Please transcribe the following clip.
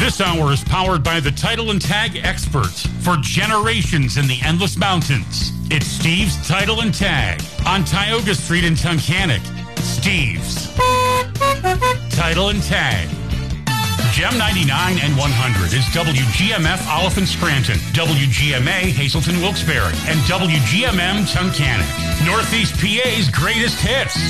This hour is powered by the Title and Tag experts for generations in the Endless Mountains. It's Steve's Title and Tag on Tioga Street in Tunkhannock. Steve's Title and Tag. Gem 99 and 100 is WGMF Oliphant Scranton, WGMA Hazelton Wilkes-Barre, and WGMM Tunkhannock. Northeast PA's greatest hits.